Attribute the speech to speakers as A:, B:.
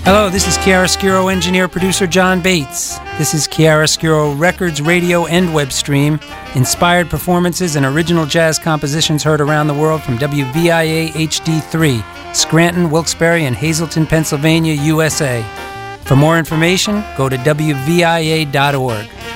A: Hello, this is Chiaroscuro engineer-producer John Bates. This is Chiaroscuro Records, radio, and web stream. Inspired performances and original jazz compositions heard around the world from WVIA HD3, Scranton, Wilkes-Barre, and Hazleton, Pennsylvania, USA. For more information, go to WVIA.org.